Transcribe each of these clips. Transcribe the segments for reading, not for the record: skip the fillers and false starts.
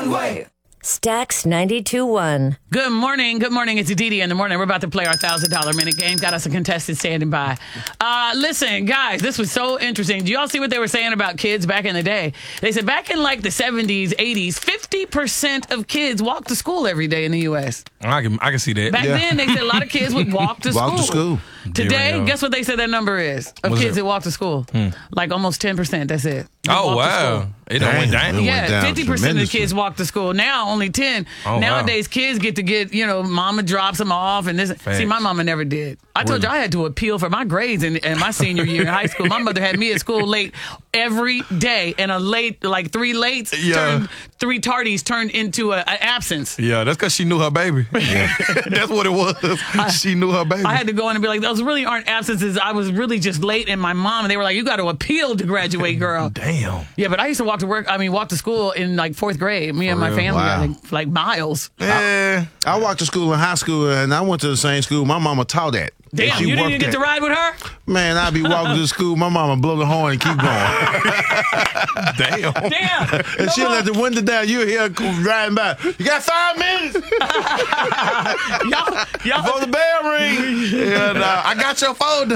Broadway. Stax 92.1. Good morning. Good morning. It's Didi in the morning. We're about to play our $1,000 minute game. Got us a contestant standing by. Listen, guys, this was so interesting. Do y'all see what they were saying about kids back in the day? They said back in like the 70s, 80s, 50% of kids walked to school every day in the U.S. I can see that. Back then, they said a lot of kids would walk to school. Walk to school. Today, guess what they said that number is of kids that walk to school? Like almost 10%. That's it. Oh, wow. It done went down. Yeah, 50% of the kids walk to school. Now, only 10. Oh, nowadays, kids get, mama drops them off. And this. See, my mama never did. I told you I had to appeal for my grades in my senior year in high school. My mother had me at school late every day. And like 3 lates, three tardies turned into an absence. Yeah, that's because she knew her baby. That's what it was. She knew her baby. I had to go in and be like, those really aren't absences. I was really just late. And my mom, and they were like, you got to appeal to graduate, girl. Damn. Yeah, but I used to walk to school in like 4th grade. Me and my family got like miles. I walked to school in high school, and I went to the same school. My mama taught that. Damn, you didn't even get to ride with her? Man, I'd be walking to school. My mama blow the horn and keep going. Damn. And she'll let the window down. You hear her riding by. You got 5 minutes? y'all, Before the bell ring. And I got your folder.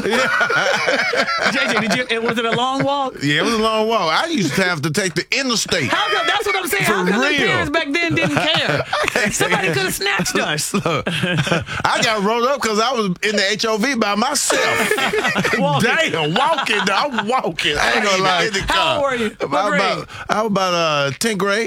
JJ, was it a long walk? Yeah, it was a long walk. I used to have to take the interstate. How come? That's what I'm saying. How come the parents back then didn't care? Somebody could have snatched us. Look, I got rolled up because I was in the HOV by myself. Damn, walking. I'm walking. I ain't gonna lie. How old were you? I was about 10th grade.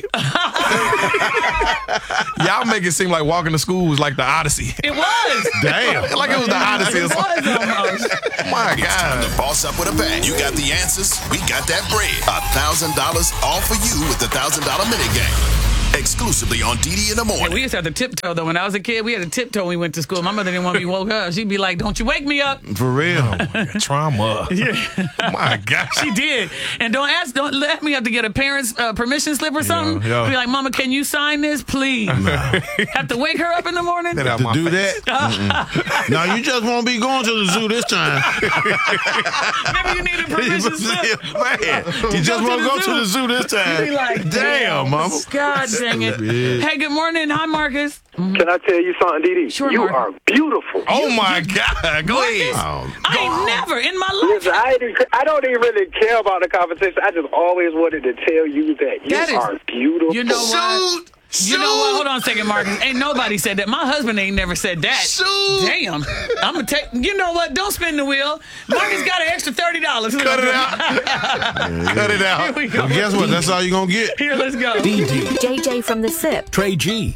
Y'all make it seem like walking to school was like the Odyssey. It was. Damn. Like it was the Odyssey. It was almost. My God. The boss up with a bang. You got the answers. We got that bread. $1,000 all for you with the $1,000 minute game. Exclusively on Didi in the morning. Yeah, we used to have to tiptoe, though. When I was a kid, we had to tiptoe when we went to school. My mother didn't want me woke up. She'd be like, don't you wake me up. For real. Oh my God. Trauma. Yeah. My God. She did. And don't let me have to get a parent's permission slip or something. Yeah. Be like, Mama, can you sign this, please? Have to wake her up in the morning? To do that? No, you just won't be going to the zoo this time. Maybe you need a permission slip. Man, you just won't go to the zoo this time. You be like, damn, mama. God dang it. Hey, good morning. Hi, Marcus. Can I tell you something, Didi? Sure, you Mark. are beautiful. Oh my God. Go ahead. I ain't never in my life. Listen, I don't even really care about the conversation. I just always wanted to tell you that you are beautiful. You know what? You know what? Hold on a second, Marcus. Ain't nobody said that. My husband ain't never said that. Damn. I'm going to take... You know what? Don't spin the wheel. Marcus got an extra $30. Cut it out. Cut it out. Here we go. Well, guess what? That's all you're going to get. Here, let's go. JJ from the SIP. Trey G.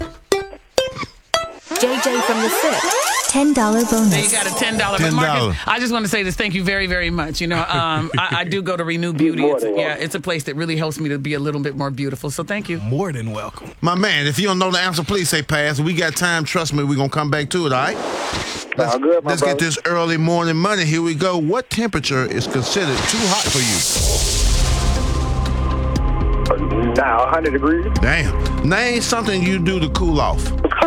JJ from the SIP. $10 bonus. There you got a $10. But Marcus, I just want to say this. Thank you very, very much. You know, I do go to Renew Beauty. It's a place that really helps me to be a little bit more beautiful. So thank you. More than welcome. My man, if you don't know the answer, please say pass. We got time. Trust me, we're going to come back to it, all right? Let's get this early morning money. Here we go. What temperature is considered too hot for you? Now, 100 degrees. Damn. Name something you do to cool off.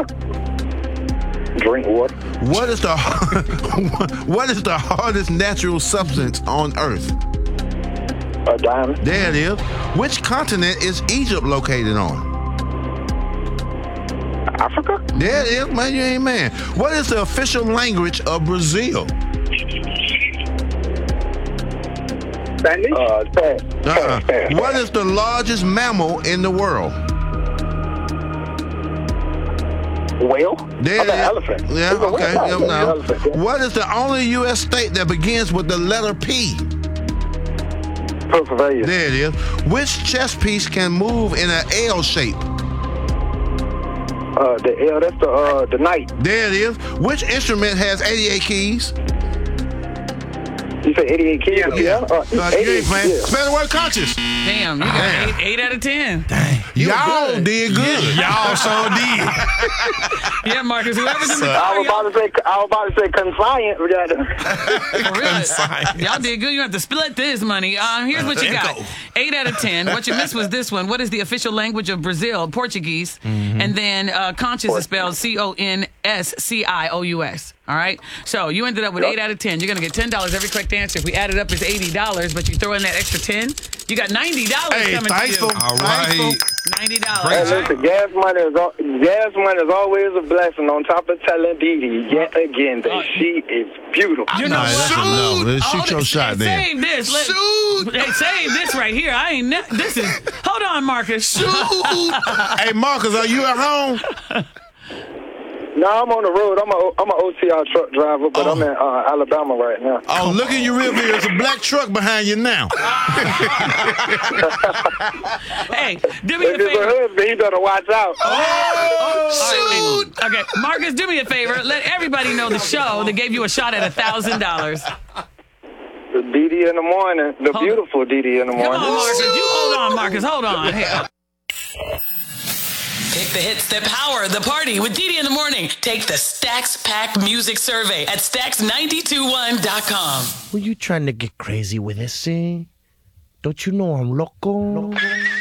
Drink water. What is the hardest natural substance on Earth? A diamond. There it is. Which continent is Egypt located on? Africa. There it is, man. You ain't man. What is the official language of Brazil? Spanish. Pass. What is the largest mammal in the world? Whale? There it is. Elephant. Yeah, okay. Yep, now. Elephant, yeah. What is the only U.S. state that begins with the letter P? Pennsylvania. There it is. Which chess piece can move in an L shape? The L, that's the knight. There it is. Which instrument has 88 keys? You say 88 keys? Yeah. You ain't playing. Yeah. Spell the word conscious. Damn, you got 8 out of 10. Dang. Y'all did good. Y'all so did. Yeah, Marcus, whoever's in the car, I was about to say consignment. We got for real. Y'all did good. You have to split this money. Here's what you got. 8 out of 10. What you missed was this one. What is the official language of Brazil? Portuguese. And then conscious is spelled CONSCIOUS. All right? So you ended up with 8 out of 10. You're going to get $10 every correct answer. If we add it up, it's $80, but you throw in that extra 10, you got $90. $90 Hey, coming thankful. to you. All right. $90. Hey, listen, gas money is always a blessing. On top of telling Dee Dee yet again that she is beautiful. You know Nice. what? No, let's shoot your shot then. Save this. Hey, save this right here. This is. Hold on, Marcus. Hey, Marcus, are you at home? No, I'm on the road. I'm an OTR truck driver, but I'm in Alabama right now. Oh, look in your rear view. There's a black truck behind you now. Hey, do me a If it's a favor. husband, he better watch out. Shoot. Okay, Marcus, do me a favor. Let everybody know the show that gave you a shot at $1,000. The Dee Dee in the morning, the beautiful Dee Dee in the Come morning. on, Marcus. Hold on, Marcus. Hold on. Here. Pick the hits that power the party with Dee Dee in the morning. Take the Stacks Pack Music Survey at Stacks921.com. Were you trying to get crazy with this, see? Don't you know I'm loco?